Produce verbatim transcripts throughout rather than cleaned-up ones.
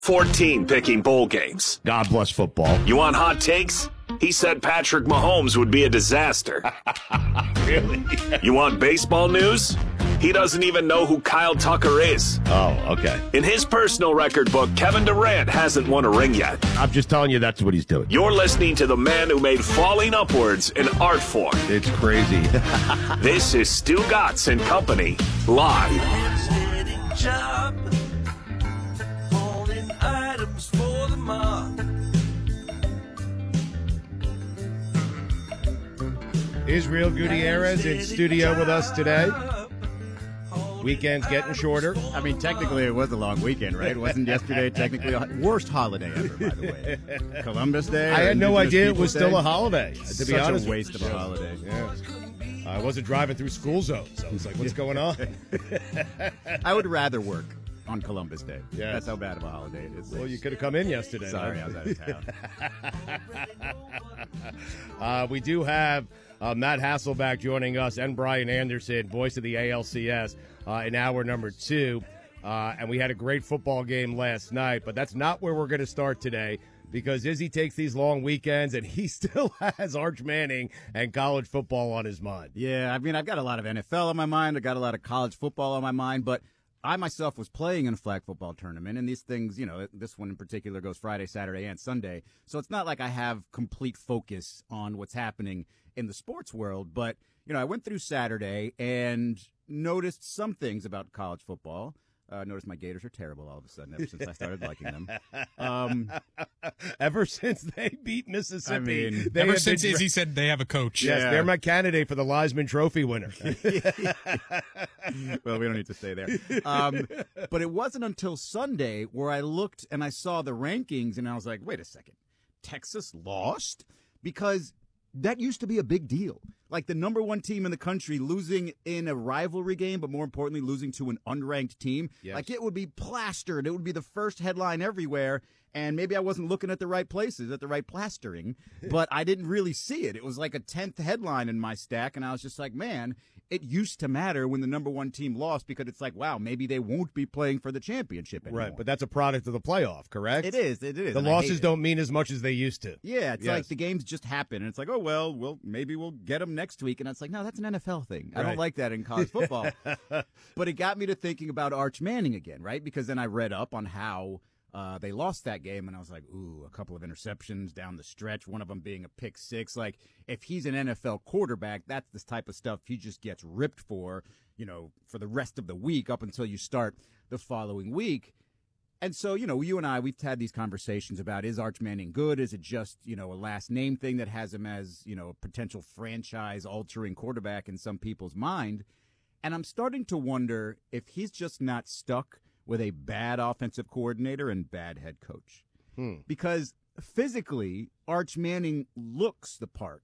fourteen picking bowl games. God bless football. You want hot takes? He said Patrick Mahomes would be a disaster. Really? You want baseball news? He doesn't even know who Kyle Tucker is. Oh, okay. In his personal record book, Kevin Durant hasn't won a ring yet. I'm just telling you that's what he's doing. You're listening to the man who made falling upwards an art form. It's crazy. This is Stu Gatz and Company, live. Job, holding items for the mob. Israel Gutierrez in studio with us today. Weekend's getting shorter. I mean, technically, it was a long weekend, right? Wasn't yesterday technically a worst holiday ever, by the way? Columbus Day? I had no Indigenous idea it Peoples was still Day? a holiday, to be Such honest. a waste with of you. a holiday. Yeah. I wasn't driving through school zones. I was like, what's going on? I would rather work on Columbus Day. Yes. That's how bad of a holiday it is. Well, you could have come in yesterday. Sorry, huh? I was out of town. uh, we do have uh, Matt Hasselback joining us and Brian Anderson, voice of the A L C S, uh, in hour number two. Uh, and we had a great football game last night, but that's not where we're going to start today, because Izzy takes these long weekends and he still has Arch Manning and college football on his mind. Yeah, I mean, I've got a lot of N F L on my mind. I've got a lot of college football on my mind, but I myself was playing in a flag football tournament, and these things, you know, this one in particular goes Friday, Saturday, and Sunday. So it's not like I have complete focus on what's happening in the sports world. But, you know, I went through Saturday and noticed some things about college football. Uh, noticed my Gators are terrible all of a sudden ever since I started liking them. Um, ever since they beat Mississippi. I mean, they Ever have since been- Izzy said they have a coach. Yes, Yeah. they're my candidate for the Leisman Trophy winner. Well, we don't need to stay there. Um, but it wasn't until Sunday where I looked and I saw the rankings and I was like, wait a second, Texas lost? Because that used to be a big deal. Like the number one team in the country losing in a rivalry game, but more importantly, losing to an unranked team. Yes. Like it would be plastered. It would be the first headline everywhere. And maybe I wasn't looking at the right places, at the right plastering, but I didn't really see it. It was like a tenth headline in my stack, and I was just like, man, it used to matter when the number one team lost, because it's like, wow, maybe they won't be playing for the championship anymore. Right, but that's a product of the playoff, correct? It is. It is. The and I hate losses it. don't mean as much as they used to. Yeah, it's Yes. like the games just happen, and it's like, oh, well, well, maybe we'll get them next week. And it's like, no, that's an N F L thing. I Right. don't like that in college football. But it got me to thinking about Arch Manning again, right? Because then I read up on how uh, they lost that game, and I was like, ooh, a couple of interceptions down the stretch, one of them being a pick six. Like, if he's an N F L quarterback, that's the type of stuff he just gets ripped for, you know, for the rest of the week up until you start the following week. And so, you know, you and I, we've had these conversations about, is Arch Manning good? Is it just, you know, a last name thing that has him as, you know, a potential franchise-altering quarterback in some people's mind? And I'm starting to wonder if he's just not stuck with a bad offensive coordinator and bad head coach. Hmm. Because physically, Arch Manning looks the part.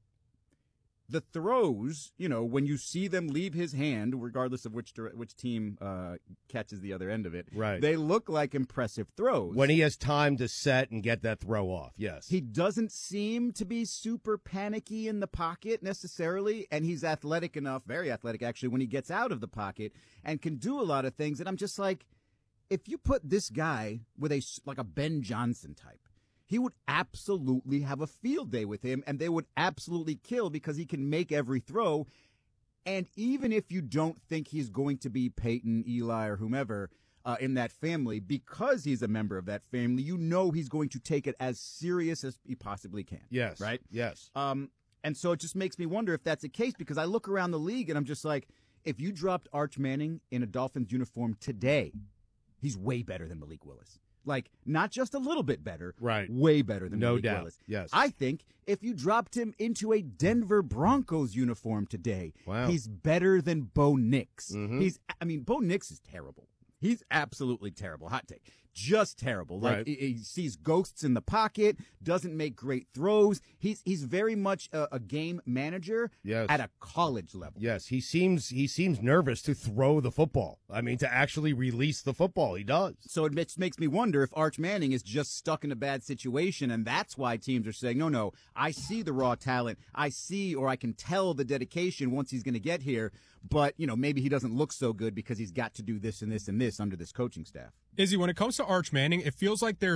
The throws, you know, when you see them leave his hand, regardless of which dire- which team uh, catches the other end of it, Right. they look like impressive throws. When he has time to set and get that throw off, yes. He doesn't seem to be super panicky in the pocket necessarily, and he's athletic enough, very athletic actually, when he gets out of the pocket and can do a lot of things. And I'm just like, if you put this guy with a like a Ben Johnson type, he would absolutely have a field day with him, and they would absolutely kill because he can make every throw. And even if you don't think he's going to be Peyton, Eli, or whomever uh, in that family, because he's a member of that family, you know he's going to take it as serious as he possibly can. Yes. Right? Yes. Um, and so it just makes me wonder if that's the case, because I look around the league and I'm just like, if you dropped Arch Manning in a Dolphins uniform today, he's way better than Malik Willis. Like, not just a little bit better, Right. way better than No Malik doubt. Willis. Yes. I think if you dropped him into a Denver Broncos uniform today, Wow. he's better than Bo Nix. Mhm. He's, I mean, Bo Nix is terrible. He's absolutely terrible. Hot take. Just terrible. Like, Right. he, he sees ghosts in the pocket, doesn't make great throws. He's he's very much a, a game manager Yes. at a college level. Yes, he seems he seems nervous to throw the football. I mean, to actually release the football. He does. So it makes, makes me wonder if Arch Manning is just stuck in a bad situation, and that's why teams are saying, no, no, I see the raw talent. I see, or I can tell the dedication once he's going to get here, but, you know, maybe he doesn't look so good because he's got to do this and this and this under this coaching staff. Izzy, when it comes to Arch Manning, it feels like there's